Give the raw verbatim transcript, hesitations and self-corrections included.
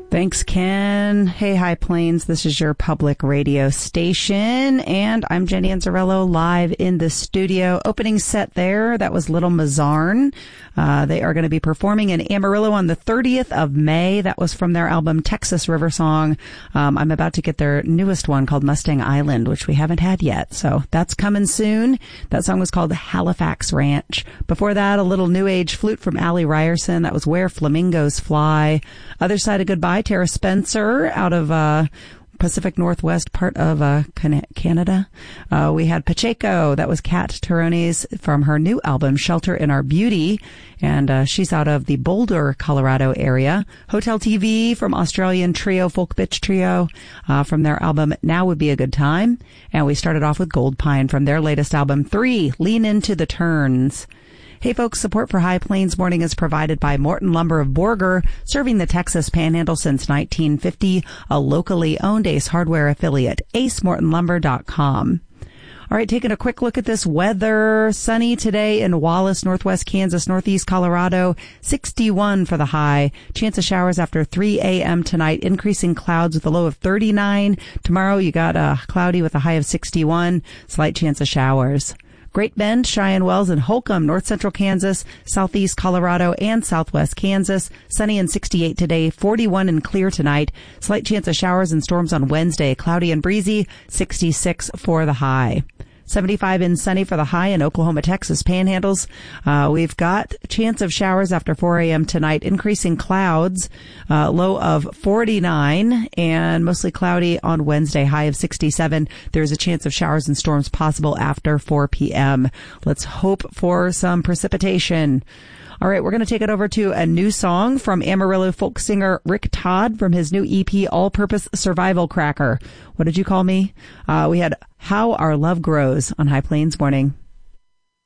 Thanks, Ken. Hey, High Plains. This is your public radio station, and I'm Jenny Anzarello live in the studio. Opening set there, that was Little Mazarn. Uh, they are going to be performing in Amarillo on the thirtieth of May. That was from their album Texas River Song. Um, I'm about to get their newest one called Mustang Island, which we haven't had yet. So that's coming soon. That song was called Halifax Ranch. Before that, a little new age flute from Allie Ryerson. That was Where Flamingos Fly. Other Side of Goodbye, Tara Spencer out of uh Pacific Northwest part of uh Canada. Uh we had Pacheco. That was Kat Tarones from her new album Shelter in Our Beauty, and uh she's out of the Boulder, Colorado area. Hotel T V from Australian trio Folk Bitch Trio uh from their album Now Would Be a Good Time. And we started off with Gold Pine from their latest album Three, Lean Into the Turns. Hey folks, support for High Plains Morning is provided by Morton Lumber of Borger, serving the Texas Panhandle since nineteen fifty, a locally owned Ace Hardware affiliate, ace morton lumber dot com. All right, taking a quick look at this weather. Sunny today in Wallace, northwest Kansas, northeast Colorado, sixty-one for the high. Chance of showers after three a.m. tonight, increasing clouds with a low of thirty-nine. Tomorrow you got uh, cloudy with a high of sixty-one, slight chance of showers. Great Bend, Cheyenne Wells, and Holcomb, north central Kansas, southeast Colorado, and southwest Kansas. Sunny and sixty-eight today, forty-one and clear tonight. Slight chance of showers and storms on Wednesday, cloudy and breezy, sixty-six for the high. seventy-five and sunny for the high in Oklahoma, Texas panhandles. Uh, we've got chance of showers after four a.m. tonight, increasing clouds, uh, low of forty-nine, and mostly cloudy on Wednesday, high of sixty-seven. There's a chance of showers and storms possible after four p.m. Let's hope for some precipitation. All right, we're going to take it over to a new song from Amarillo folk singer Rick Todd from his new E P, All-Purpose Survival Cracker. What did you call me? Uh, we had How Our Love Grows on High Plains Morning.